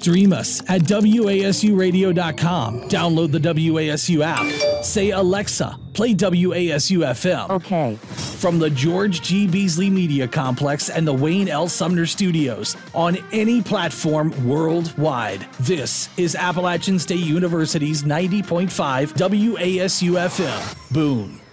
Stream us at WASUradio.com. Download the WASU app. Say, Alexa, play WASU FM. Okay. From the George G. Beasley Media Complex and the Wayne L. Sumner Studios on any platform worldwide. This is Appalachian State University's 90.5 WASU FM. Boone.